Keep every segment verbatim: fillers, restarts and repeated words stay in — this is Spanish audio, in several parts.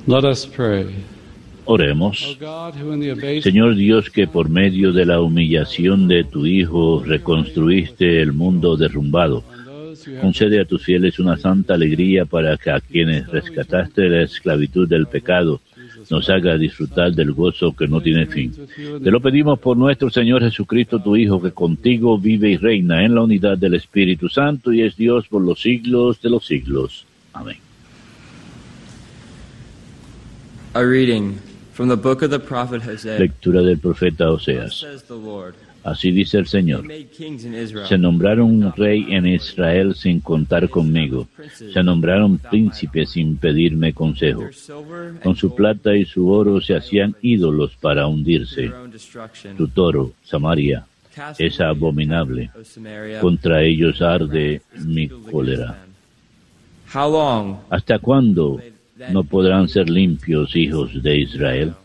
Let us pray. Oremos. O God, who in the abasement Señor Dios, que por medio de la humillación de tu Hijo reconstruiste el mundo derrumbado, on those who have concede a tus fieles una santa alegría para que a quienes rescataste de la esclavitud del pecado nos haga disfrutar del gozo que no tiene fin. Te lo pedimos por nuestro Señor Jesucristo, tu Hijo, que contigo vive y reina en la unidad del Espíritu Santo y es Dios por los siglos de los siglos. Amén. A reading from the book of the prophet Hosea. Lectura del profeta Thus Oseas. says the Lord, Así dice el They Señor. made kings in Israel. Se nombraron un rey en Israel sin contar conmigo. Se nombraron príncipes sin pedirme consejo. Their silver and Con su gold plata y su oro se hacían ídolos para to hundirse. their own destruction. Tu toro, Samaria, Cast es away abominable. O Samaria, Contra ellos arde mi cólera. How long ¿Hasta cuándo no podrán ser limpios, hijos de Israel?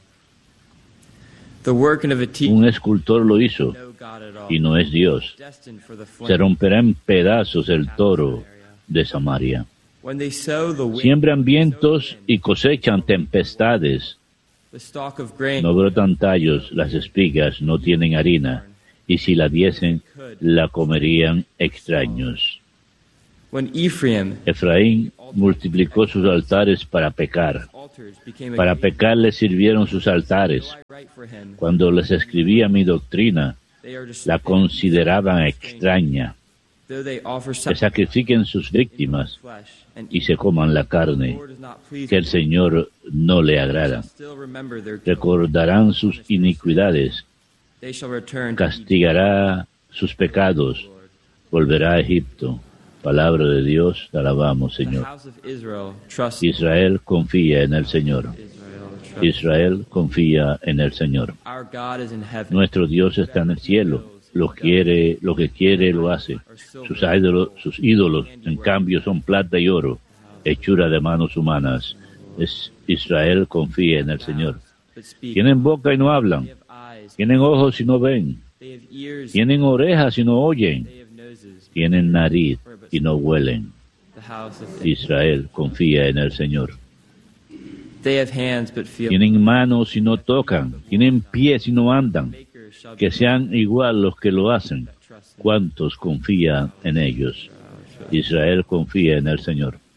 the working of a teacher, Un escultor lo hizo no God at all, y no es Dios. destined for the Se flame. romperá en pedazos el toro de Samaria. When they sow the wind, Siembran vientos y cosechan tempestades. the stalk of grain, No brotan tallos, las espigas no tienen harina, y si la diesen, la comerían extraños. when Ephraim Efraín multiplicó sus altares para pecar. altars became a Para gate, pecar le sirvieron sus altares. right for him, Cuando les escribía mi doctrina, they are just, la consideraban extraña. though they offer Que sacrifiquen sus víctimas flesh, and y se coman la the carne, Lord is not pleased que el with them. Señor no le agrada. Still remember their guilt. Recordarán sus iniquidades, They shall return to Egypt, castigará sus pecados, volverá a Egipto. Palabra de Dios, te alabamos, the Señor. house of Israel trust Israel confía en el Señor. Israel trust. Israel confía en el Señor. Our God is in heaven. Nuestro Dios está en el cielo. Lo quiere, lo que quiere lo hace. Sus ídolos, sus ídolos, en cambio, son plata y oro, hechura de manos humanas. Es, Israel confía en el Señor. But speak. Tienen boca y no They hablan. have eyes. Tienen ojos y no ven. They have ears. Tienen orejas y no oyen. They have noses. Tienen nariz y no huelen. The house of Israel confía en el Señor. They have hands but feel. Tienen manos y no tocan. Tienen pies y no andan. Makers shall Que be sean igual los que lo hacen. trusted. ¿Cuántos confían en ellos? Israel confía en el Señor.